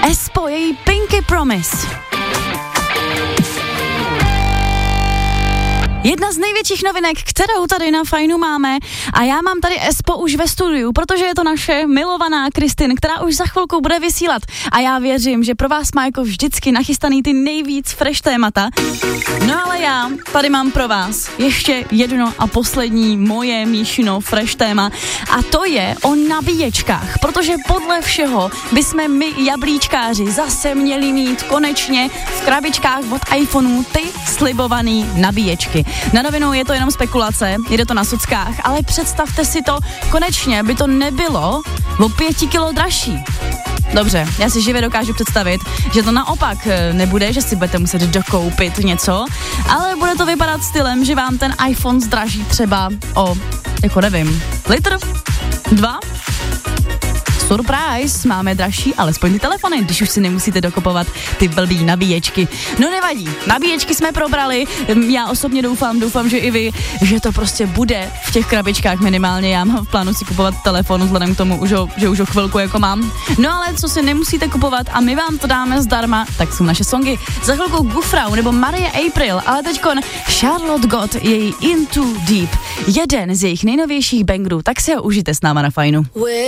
Espo, její Pinky Promise. Jedna z největších novinek, kterou tady na Fajnu máme, a já mám tady Espo už ve studiu, protože je to naše milovaná Kristyn, která už za chvilku bude vysílat, a já věřím, že pro vás má jako vždycky nachystaný ty nejvíc fresh témata. No ale já tady mám pro vás ještě jedno a poslední moje Míšino fresh téma, a to je o nabíječkách, protože podle všeho bychom my jablíčkáři zase měli mít konečně v krabičkách od iPhoneu ty slibovaný nabíječky. Na rovinu je to jenom spekulace, jde to na sockách, ale představte si to, konečně by to nebylo o 5 kilo dražší. Dobře, já si živě dokážu představit, že to naopak nebude, že si budete muset dokoupit něco, ale bude to vypadat stylem, že vám ten iPhone zdraží třeba o, jako nevím, litr? 2? Surprise, máme dražší alespoň ty telefony, když už si nemusíte dokupovat ty blbý nabíječky. No nevadí, nabíječky jsme probrali, já osobně doufám, že i vy, že to prostě bude v těch krabičkách minimálně. Já mám v plánu si kupovat telefon vzhledem k tomu, že už o chvilku jako mám. No ale co si nemusíte kupovat a my vám to dáme zdarma, tak jsou naše songy. Za chvilku Gufrau nebo Marie April, ale teďkon Charlotte Gott, její Into Deep. Jeden z jejich nejnovějších bangerů, tak si ho užijte s náma na Fajnu.